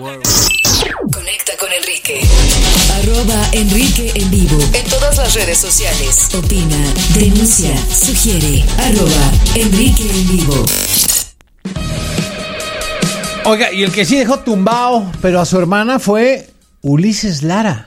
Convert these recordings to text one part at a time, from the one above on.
Conecta con Enrique. @Enrique en vivo. En todas las redes sociales. Opina, denuncia, sugiere. @Enrique en vivo. Oiga, y el que sí dejó tumbado, pero a su hermana, fue Ulises Lara.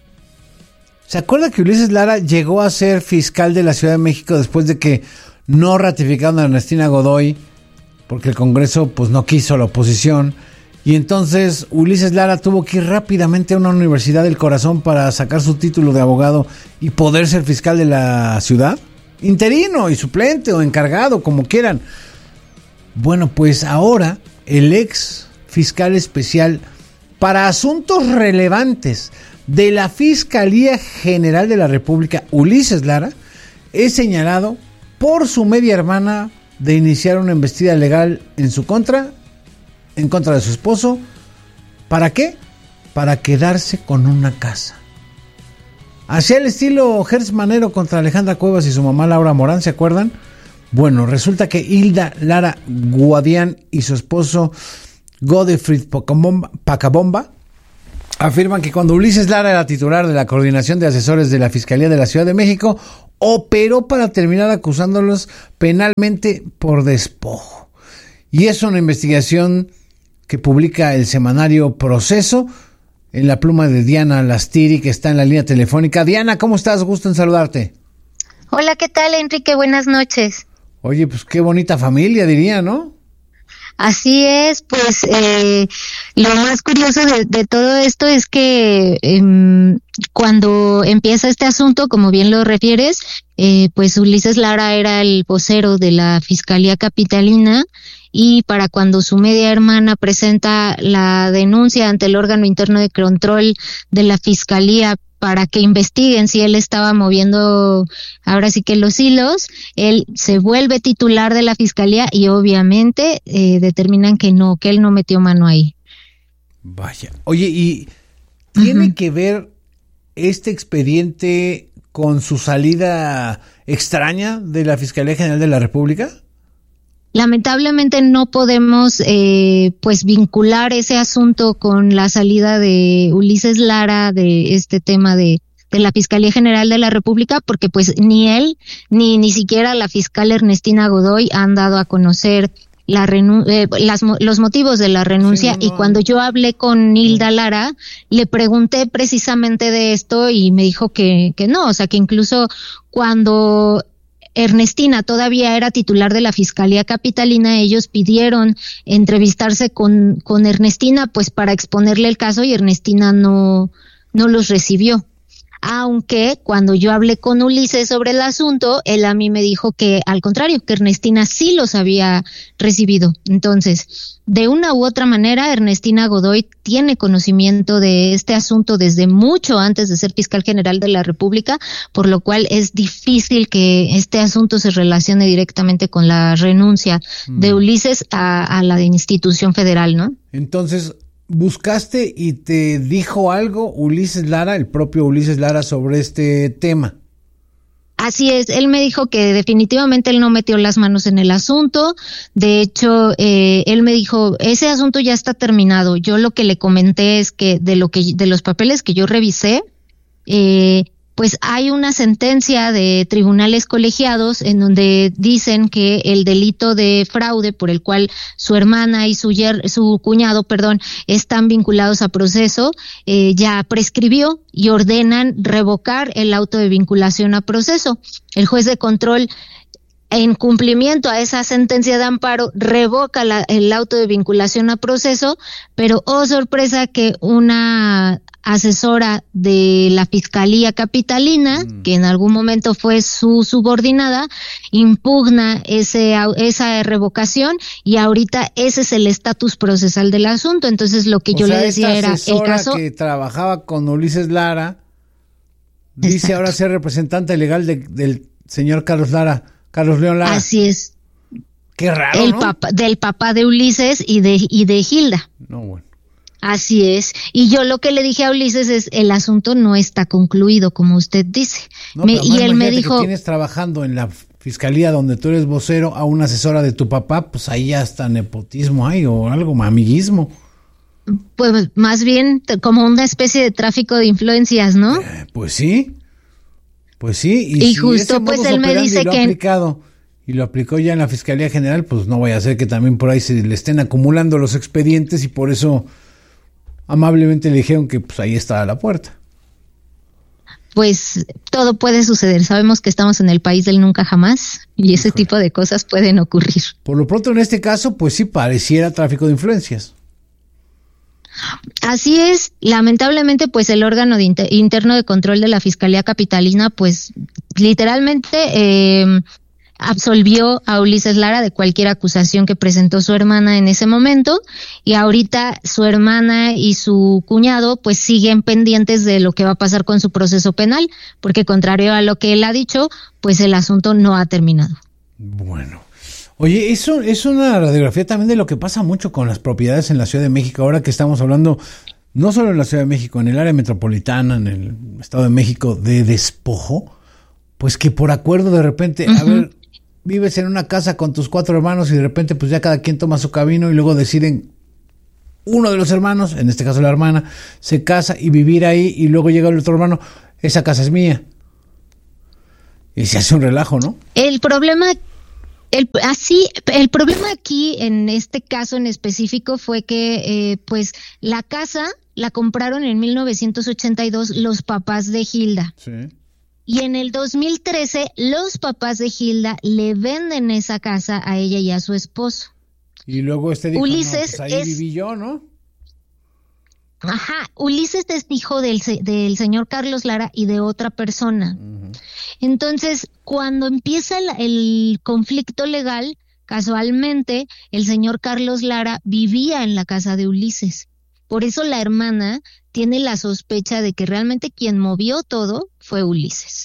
¿Se acuerda que Ulises Lara llegó a ser fiscal de la Ciudad de México después de que no ratificaron a Ernestina Godoy, porque el Congreso pues no quiso, la oposición? Y entonces Ulises Lara tuvo que ir rápidamente a una universidad del corazón para sacar su título de abogado y poder ser fiscal de la ciudad. Interino y suplente o encargado, como quieran. Bueno, pues ahora el ex fiscal especial para asuntos relevantes de la Fiscalía General de la República, Ulises Lara, es señalado por su media hermana de iniciar una embestida legal en su contra, en contra de su esposo. ¿Para qué? Para quedarse con una casa. Hacia el estilo Gertz Manero contra Alejandra Cuevas y su mamá Laura Morán, ¿se acuerdan? Bueno, resulta que Hilda Lara Guadián y su esposo Godefrid Pacabomba afirman que cuando Ulises Lara era titular de la Coordinación de Asesores de la Fiscalía de la Ciudad de México, operó para terminar acusándolos penalmente por despojo. Y es una investigación que publica el semanario Proceso en la pluma de Diana Lastiri, que está en la línea telefónica. Diana, ¿cómo estás? Gusto en saludarte. Hola, ¿qué tal, Enrique? Buenas noches. Oye, pues qué bonita familia, diría, ¿no? Así es, pues lo más curioso de todo esto es que cuando empieza este asunto, como bien lo refieres, pues Ulises Lara era el vocero de la Fiscalía Capitalina, y para cuando su media hermana presenta la denuncia ante el órgano interno de control de la Fiscalía para que investiguen si él estaba moviendo ahora sí que los hilos, él se vuelve titular de la Fiscalía y obviamente determinan que no, que él no metió mano ahí. Vaya. Oye, ¿y tiene que ver este expediente con su salida extraña de la Fiscalía General de la República? Lamentablemente no podemos pues vincular ese asunto con la salida de Ulises Lara de este tema de la Fiscalía General de la República, porque pues ni él ni siquiera la fiscal Ernestina Godoy han dado a conocer los motivos de la renuncia. Sí, no. Y cuando yo hablé con Hilda Lara, le pregunté precisamente de esto y me dijo que no, o sea que incluso cuando Ernestina todavía era titular de la Fiscalía Capitalina, ellos pidieron entrevistarse con Ernestina pues para exponerle el caso y Ernestina no los recibió. Aunque cuando yo hablé con Ulises sobre el asunto, él a mí me dijo que al contrario, que Ernestina sí los había recibido. Entonces, de una u otra manera, Ernestina Godoy tiene conocimiento de este asunto desde mucho antes de ser fiscal general de la República, por lo cual es difícil que este asunto se relacione directamente con la renuncia de Ulises a la institución federal, ¿no? Entonces, ¿buscaste y te dijo algo Ulises Lara, el propio Ulises Lara, sobre este tema? Así es, él me dijo que definitivamente él no metió las manos en el asunto. De hecho, él me dijo, ese asunto ya está terminado. Yo lo que le comenté es que de los papeles que yo revisé, pues hay una sentencia de tribunales colegiados en donde dicen que el delito de fraude por el cual su hermana y su cuñado, están vinculados a proceso, ya prescribió y ordenan revocar el auto de vinculación a proceso. El juez de control, en cumplimiento a esa sentencia de amparo, revoca el auto de vinculación a proceso, pero oh sorpresa que una asesora de la Fiscalía Capitalina, que en algún momento fue su subordinada, impugna esa revocación y ahorita ese es el estatus procesal del asunto. Entonces lo que yo le decía era el caso que trabajaba con Ulises Lara, dice exacto, ahora ser representante legal del señor Carlos León Lara. Así es. Qué raro, ¿no? Del papá de Ulises y de Hilda. No, bueno. Así es. Y yo lo que le dije a Ulises es, el asunto no está concluido, como usted dice. No, y él me dijo, que tienes trabajando en la fiscalía donde tú eres vocero a una asesora de tu papá, pues ahí ya hasta nepotismo hay o algo, amiguismo. Pues más bien como una especie de tráfico de influencias, ¿no? Pues sí. Y Y si justo ese pues modus él me operandi dice lo ha que aplicado y lo aplicó ya en la Fiscalía General, pues no vaya a ser que también por ahí se le estén acumulando los expedientes y por eso amablemente le dijeron que pues ahí está a la puerta. pues todo puede suceder. Sabemos que estamos en el país del nunca jamás y ese tipo de cosas pueden ocurrir. Por lo pronto en este caso, pues sí pareciera tráfico de influencias. Así es, lamentablemente pues el órgano interno de control de la Fiscalía Capitalina pues literalmente absolvió a Ulises Lara de cualquier acusación que presentó su hermana en ese momento y ahorita su hermana y su cuñado pues siguen pendientes de lo que va a pasar con su proceso penal, porque contrario a lo que él ha dicho, pues el asunto no ha terminado. Bueno. Oye, eso es una radiografía también de lo que pasa mucho con las propiedades en la Ciudad de México, ahora que estamos hablando no solo en la Ciudad de México, en el área metropolitana, en el Estado de México, de despojo, pues que por acuerdo de repente, a ver, vives en una casa con tus 4 hermanos y de repente pues ya cada quien toma su camino y luego deciden uno de los hermanos, en este caso la hermana, se casa y vivir ahí y luego llega el otro hermano, esa casa es mía. Y se hace un relajo, ¿no? El problema aquí en este caso en específico fue que pues la casa la compraron en 1982 los papás de Gilda. Sí. Y en el 2013 los papás de Gilda le venden esa casa a ella y a su esposo. Y luego dijo, Ulises no, pues ahí viví yo, ¿no? Ajá, Ulises es hijo del señor Carlos Lara y de otra persona. Uh-huh. Entonces, cuando empieza el conflicto legal, casualmente, el señor Carlos Lara vivía en la casa de Ulises. Por eso la hermana tiene la sospecha de que realmente quien movió todo fue Ulises.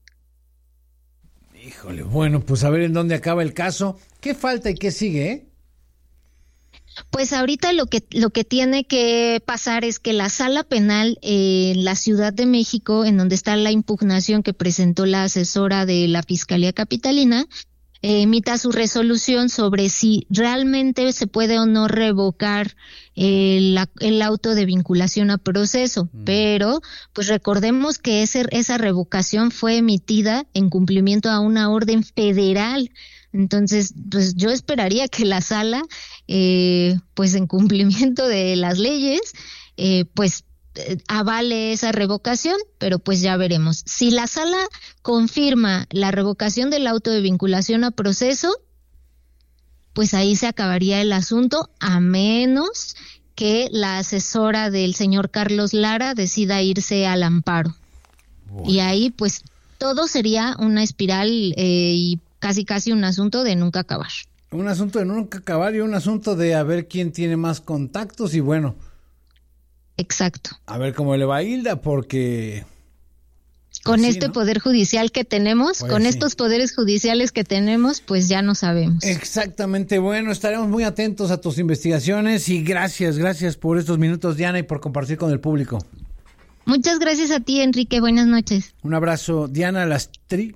Híjole, bueno, pues a ver en dónde acaba el caso. ¿Qué falta y qué sigue, eh? Pues ahorita lo que tiene que pasar es que la sala penal en la Ciudad de México, en donde está la impugnación que presentó la asesora de la Fiscalía Capitalina, emita su resolución sobre si realmente se puede o no revocar el auto de vinculación a proceso. Pero pues recordemos que esa revocación fue emitida en cumplimiento a una orden federal. Entonces, pues yo esperaría que la sala, pues en cumplimiento de las leyes, avale esa revocación, pero pues ya veremos. Si la sala confirma la revocación del auto de vinculación a proceso, pues ahí se acabaría el asunto, a menos que la asesora del señor Carlos Lara decida irse al amparo. Bueno. Y ahí pues todo sería una espiral y casi un asunto de nunca acabar. Un asunto de nunca acabar y un asunto de a ver quién tiene más contactos y bueno. Exacto. A ver cómo le va a Hilda, porque con este ¿no? Poder judicial que tenemos, pues con estos poderes judiciales que tenemos, pues ya no sabemos. Exactamente, bueno, estaremos muy atentos a tus investigaciones y gracias por estos minutos, Diana, y por compartir con el público. Muchas gracias a ti, Enrique, buenas noches. Un abrazo, Diana Lastri,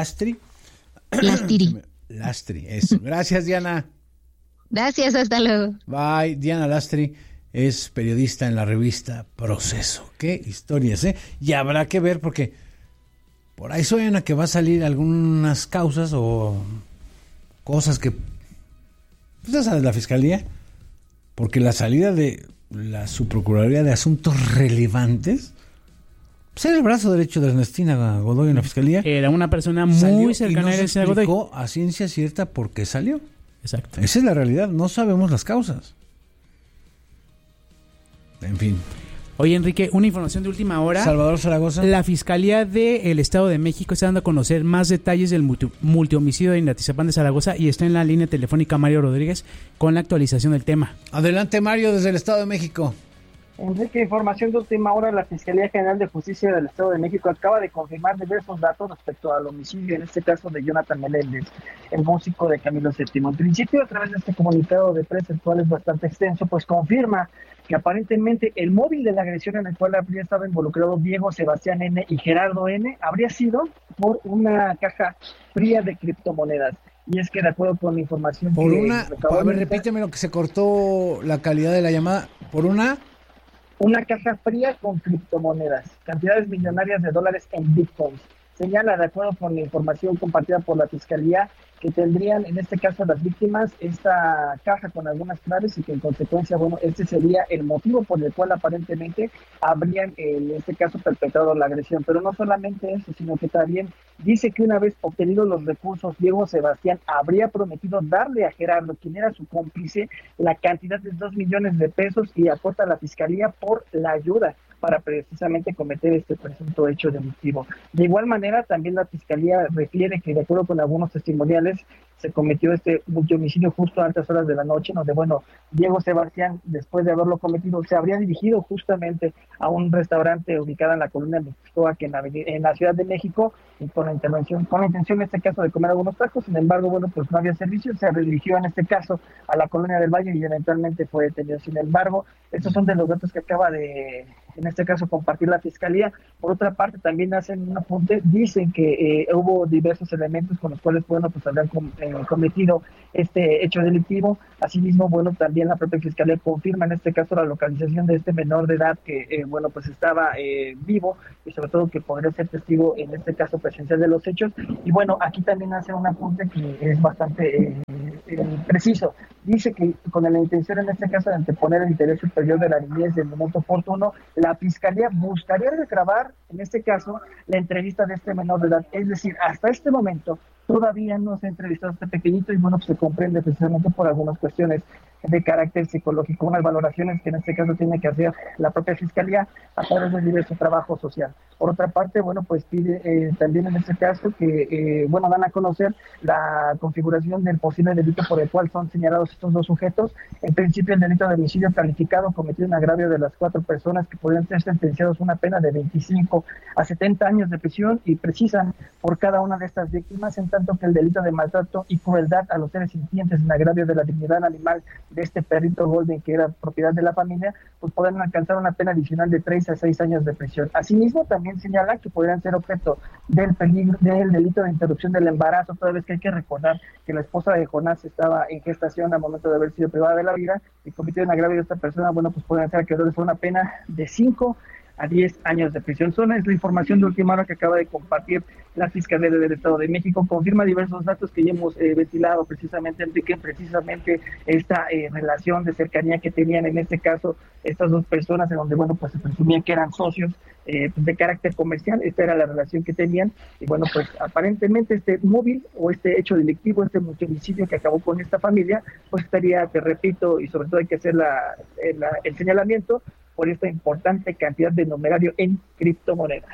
eso. Gracias, Diana. Gracias, hasta luego. Bye, Diana Lastri. Es periodista en la revista Proceso. Qué historias, ¿eh? Y habrá que ver porque por ahí suena que va a salir algunas causas o cosas que pues ya sabes, la fiscalía, porque la salida de la subprocuraduría de asuntos relevantes pues era el brazo derecho de Ernestina Godoy en la fiscalía. Era una persona muy cercana a Ernestina Godoy. No se explicó a ciencia cierta por qué salió. Exacto. Esa es la realidad, no sabemos las causas. En fin. Oye, Enrique, una información de última hora. Salvador Zaragoza. La Fiscalía del Estado de México está dando a conocer más detalles del multihomicidio en Atizapán de Zaragoza y está en la línea telefónica Mario Rodríguez con la actualización del tema. Adelante, Mario, desde el Estado de México. Enrique, información de última hora. La Fiscalía General de Justicia del Estado de México acaba de confirmar diversos datos respecto al homicidio, en este caso de Jonathan Meléndez, el músico de Camilo VII. En principio, a través de este comunicado de prensa, el cual es bastante extenso, pues confirma que aparentemente el móvil de la agresión en el cual habría estado involucrado Diego Sebastián N. y Gerardo N. habría sido por una caja fría de criptomonedas. y es que de acuerdo con la información por que una, a ver, repíteme lo que se cortó la calidad de la llamada, por una caja fría con criptomonedas, cantidades millonarias de dólares en bitcoins. Señala, de acuerdo con la información compartida por la Fiscalía, que tendrían, en este caso, las víctimas, esta caja con algunas claves y que en consecuencia, bueno, este sería el motivo por el cual aparentemente habrían, en este caso, perpetrado la agresión. Pero no solamente eso, sino que también dice que una vez obtenidos los recursos, Diego Sebastián habría prometido darle a Gerardo, quien era su cómplice, la cantidad de 2 millones de pesos y aporta a la Fiscalía por la ayuda para precisamente cometer este presunto hecho delictivo. De igual manera, también la Fiscalía refiere que, de acuerdo con algunos testimoniales, se cometió este multihomicidio justo a altas horas de la noche, donde, bueno, Diego Sebastián, después de haberlo cometido, se habría dirigido justamente a un restaurante ubicado en la colonia Mixcoac, en la Ciudad de México, y con la intención, en este caso, de comer algunos tacos. Sin embargo, bueno, pues no había servicio, se dirigió en este caso a la colonia del Valle y eventualmente fue detenido. Sin embargo, estos son de los datos que acaba de, en este caso, compartir la Fiscalía. Por otra parte, también hacen un apunte, dicen que hubo diversos elementos con los cuales, bueno, pues habrían cometido este hecho delictivo. Asimismo, bueno, también la propia Fiscalía confirma en este caso la localización de este menor de edad que, bueno, pues estaba vivo y sobre todo que podría ser testigo, en este caso, presencial de los hechos. Y bueno, aquí también hace un apunte que es bastante preciso. Dice que con la intención, en este caso, de anteponer el interés superior de la niñez del momento oportuno, la Fiscalía buscaría regrabar, en este caso, la entrevista de este menor de edad. Es decir, hasta este momento todavía no se ha entrevistado a este pequeñito y, bueno, pues se comprende precisamente por algunas cuestiones de carácter psicológico, unas valoraciones que en este caso tiene que hacer la propia Fiscalía a través de diverso trabajo social. Por otra parte, bueno, pues pide también en este caso que, bueno, dan a conocer la configuración del posible delito por el cual son señalados estos dos sujetos. En principio, el delito de homicidio calificado cometido en agravio de las 4 personas que podrían ser sentenciados a una pena de 25 a 70 años de prisión y precisan por cada una de estas víctimas, en tanto que el delito de maltrato y crueldad a los seres sintientes en agravio de la dignidad animal de este perrito golden que era propiedad de la familia, pues podrán alcanzar una pena adicional de 3 a 6 años de prisión. Asimismo, también señala que podrían ser objeto del delito de interrupción del embarazo, toda vez que hay que recordar que la esposa de Jonás estaba en gestación al momento de haber sido privada de la vida y cometido en agravio de esta persona. Bueno, pues podrían ser acreedores a una pena de 5 a 10 años de prisión. Es la información de última hora que acaba de compartir la Fiscalía del Estado de México. Confirma diversos datos que ya hemos ventilado precisamente, Enrique, precisamente esta relación de cercanía que tenían en este caso estas dos personas, en donde, bueno, pues se presumía que eran socios de carácter comercial. Esta era la relación que tenían y, bueno, pues aparentemente este móvil o este hecho delictivo, este multihomicidio que acabó con esta familia, pues estaría, te repito, y sobre todo hay que hacer el señalamiento por esta importante cantidad de numerario en criptomonedas.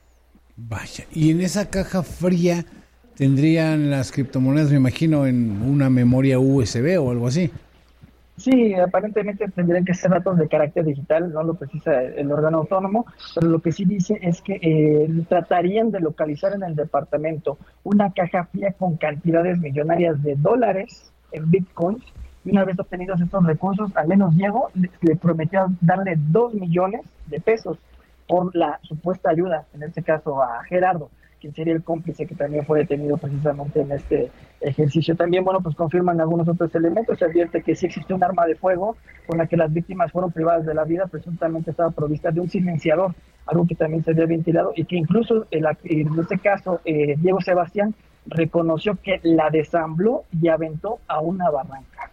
Vaya, y en esa caja fría tendrían las criptomonedas, me imagino, en una memoria USB o algo así. Sí, aparentemente tendrían que ser datos de carácter digital, no lo precisa el órgano autónomo, pero lo que sí dice es que tratarían de localizar en el departamento una caja fría con cantidades millonarias de dólares en bitcoins. Y una vez obtenidos estos recursos, al menos Diego le prometió darle 2 millones de pesos por la supuesta ayuda, en este caso a Gerardo, quien sería el cómplice que también fue detenido precisamente en este ejercicio. También, bueno, pues confirman algunos otros elementos. Se advierte que sí existe un arma de fuego con la que las víctimas fueron privadas de la vida, presuntamente estaba provista de un silenciador, algo que también se había ventilado y que incluso en este caso Diego Sebastián reconoció que la desambló y aventó a una barranca.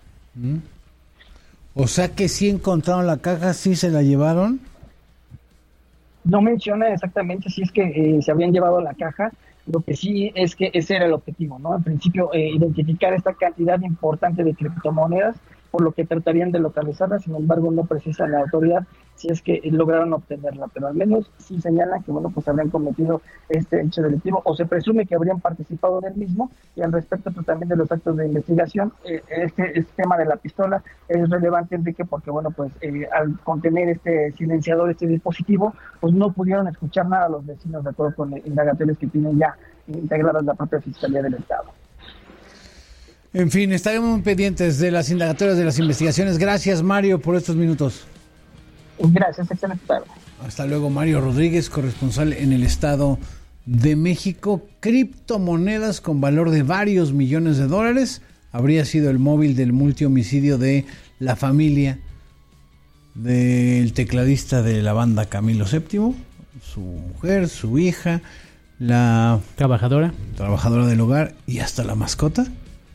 O sea que sí encontraron la caja, sí se la llevaron. No menciona exactamente si es que se habían llevado la caja. Lo que sí es que ese era el objetivo, ¿no? En principio, identificar esta cantidad importante de criptomonedas, por lo que tratarían de localizarla. Sin embargo, no precisa la autoridad si es que lograron obtenerla, pero al menos sí señalan que, bueno, pues habrían cometido este hecho delictivo o se presume que habrían participado del mismo. Y al respecto, pues, también de los actos de investigación, este tema de la pistola es relevante, Enrique, porque, bueno, pues al contener este silenciador, este dispositivo, pues no pudieron escuchar nada a los vecinos, de acuerdo con indagatorios que tienen ya integradas la propia Fiscalía del Estado. En fin, estaremos pendientes de las indagatorias, de las investigaciones. Gracias, Mario, por estos minutos. Gracias, excelente tarde. Hasta luego, Mario Rodríguez, corresponsal en el Estado de México, criptomonedas con valor de varios millones de dólares. Habría sido el móvil del multihomicidio de la familia del tecladista de la banda Camilo VII, su mujer, su hija, la trabajadora del hogar y hasta la mascota.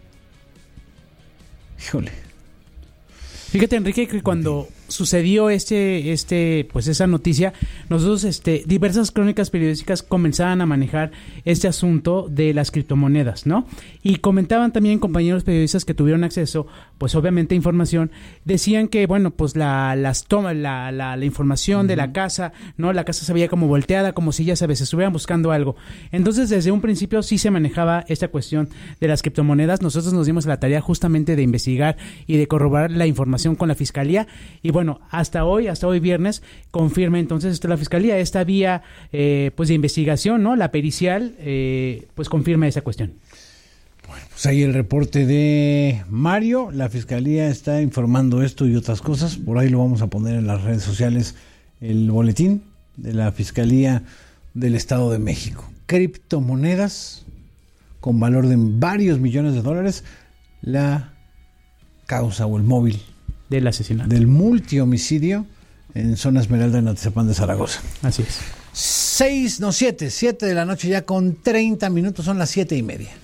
Híjole. Fíjate, Enrique, que cuando sucedió pues esa noticia, nosotros diversas crónicas periodísticas comenzaban a manejar este asunto de las criptomonedas, ¿no? Y comentaban también compañeros periodistas que tuvieron acceso, pues obviamente a información, decían que bueno, pues la información de la casa, ¿no? La casa se veía como volteada, como si ya sabes, se estuvieran buscando algo. Entonces, desde un principio sí se manejaba esta cuestión de las criptomonedas. Nosotros nos dimos la tarea justamente de investigar y de corroborar la información con la Fiscalía, y bueno, hasta hoy viernes, confirma entonces la Fiscalía esta vía pues de investigación, ¿no? La pericial pues confirma esa cuestión. Bueno, pues ahí el reporte de Mario. La Fiscalía está informando esto y otras cosas. Por ahí lo vamos a poner en las redes sociales, el boletín de la Fiscalía del Estado de México. Criptomonedas con valor de varios millones de dólares. La causa o el móvil del asesinato, del multihomicidio en zona Esmeralda, en Atizapán de Zaragoza. Así es. 7 de la noche ya con 30 minutos, son las 7:30.